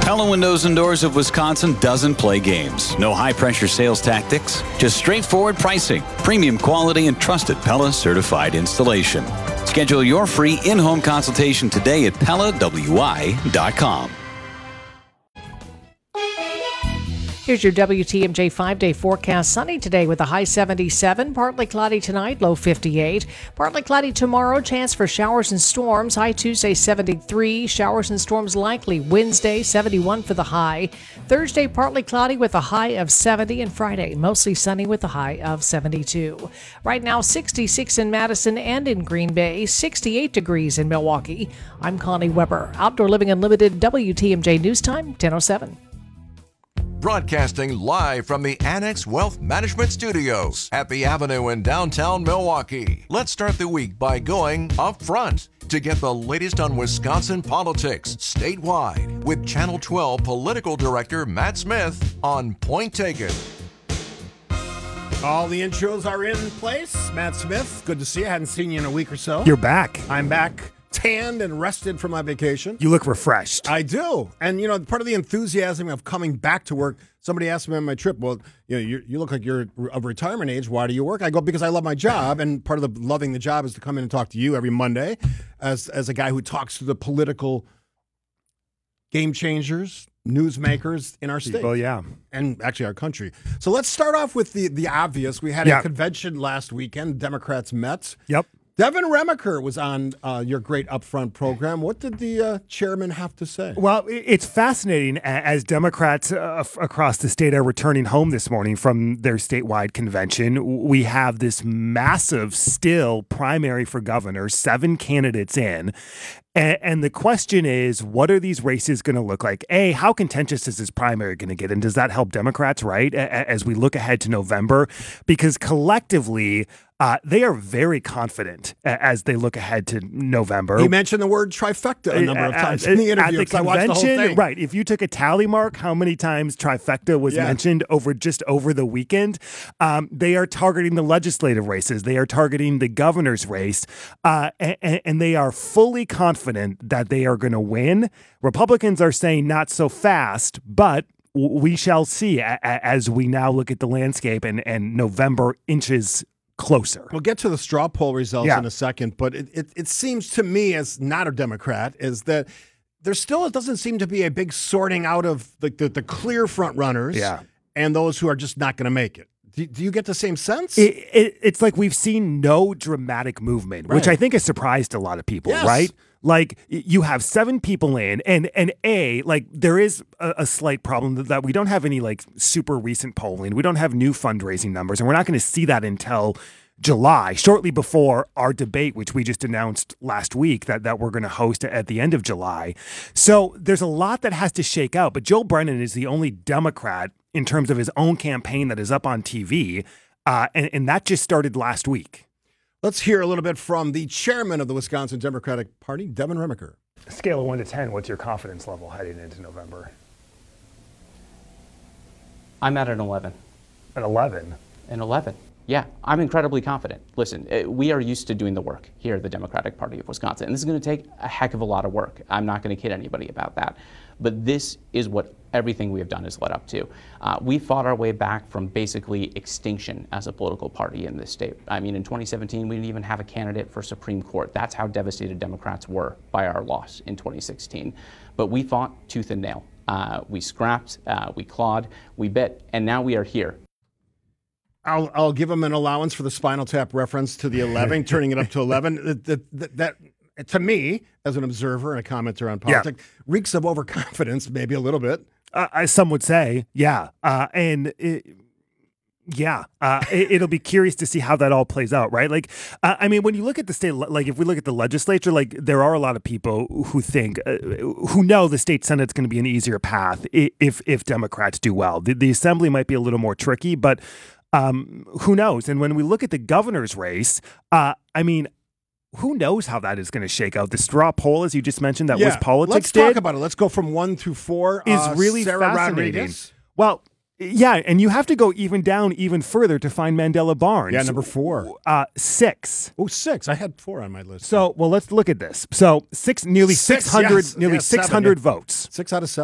Pella Windows and Doors of Wisconsin doesn't play games. No high-pressure sales tactics, just straightforward pricing, premium quality, and trusted Pella certified installation. Schedule your free in-home consultation today at PellaWI.com. Here's your WTMJ 5-day forecast. Sunny today with a high 77. Partly cloudy tonight, low 58. Partly cloudy tomorrow. Chance for showers and storms. High Tuesday 73. Showers and storms likely Wednesday 71 for the high. Thursday partly cloudy with a high of 70. And Friday mostly sunny with a high of 72. Right now 66 in Madison and in Green Bay. 68 degrees in Milwaukee. I'm Connie Weber. Outdoor Living Unlimited WTMJ News Time 10:07. Broadcasting live from the Annex Wealth Management Studios at the Avenue in downtown Milwaukee. Let's start the week by going up front to get the latest on Wisconsin politics statewide with Channel 12 Political Director Matt Smith on Point Taken. All the intros are in place. Matt Smith, good to see you. I hadn't seen you in a week or so. You're back. I'm back. Tanned and rested from my vacation. You look refreshed. I do. And, part of the enthusiasm of coming back to work, somebody asked me on my trip, well, you look like you're of retirement age. Why do you work? I go, because I love my job. And part of the loving the job is to come in and talk to you every Monday as a guy who talks to the political game changers, newsmakers in our state. Well, yeah. And actually our country. So let's start off with the obvious. We had a convention last weekend. Democrats met. Yep. Devin Remacher was on your great Upfront program. What did the chairman have to say? Well, it's fascinating as Democrats across the state are returning home this morning from their statewide convention. We have this massive still primary for governor, 7 candidates in. And the question is, what are these races going to look like? A, how contentious is this primary going to get? And does that help Democrats, right, as we look ahead to November? Because collectively, they are very confident as they look ahead to November. He mentioned the word trifecta a number of times in the interview. At the convention, right. If you took a tally mark, how many times trifecta was mentioned over the weekend? They are targeting the legislative races. They are targeting the governor's race. And they are fully confident that they are going to win. Republicans are saying not so fast, but we shall see as we now look at the landscape and November inches closer. We'll get to the straw poll results in a second, but it seems to me, as not a Democrat, is that there still doesn't seem to be a big sorting out of the clear front runners and those who are just not going to make it. Do you get the same sense? It's like we've seen no dramatic movement, which I think has surprised a lot of people, right? Like, you have 7 people in, and there is a slight problem that we don't have any, super recent polling. We don't have new fundraising numbers, and we're not going to see that until July, shortly before our debate, which we just announced last week that we're going to host at the end of July. So there's a lot that has to shake out, but Joe Brennan is the only Democrat in terms of his own campaign that is up on TV, and that just started last week. Let's hear a little bit from the chairman of the Wisconsin Democratic Party, Devin Remacher. Scale of 1 to 10, what's your confidence level heading into November? I'm at an 11. An 11? An 11. Yeah, I'm incredibly confident. Listen, we are used to doing the work here at the Democratic Party of Wisconsin, and this is going to take a heck of a lot of work. I'm not going to kid anybody about that. But this is what everything we have done has led up to. We fought our way back from basically extinction as a political party in this state. I mean, in 2017, we didn't even have a candidate for Supreme Court. That's how devastated Democrats were by our loss in 2016. But we fought tooth and nail. We scrapped, we clawed, we bit, and now we are here. I'll give him an allowance for the Spinal Tap reference to the 11, turning it up to 11. That to me, as an observer and a commenter on politics, reeks of overconfidence, maybe a little bit. Some would say, it'll be curious to see how that all plays out, right? When you look at the state, if we look at the legislature, there are a lot of people who think, who know the state Senate's going to be an easier path if Democrats do well. The assembly might be a little more tricky, but who knows? And when we look at the governor's race, who knows how that is going to shake out? The straw poll, as you just mentioned, that was politics. Let's talk about it. Let's go from 1 through 4. Is really Sarah fascinating. Rodriguez. Well, yeah, and you have to go even down even further to find Mandela Barnes. Yeah, number 4. 6. Oh, 6. I had 4 on my list. So, well, let's look at this. So, nearly 600 7, votes. 6 out of 7.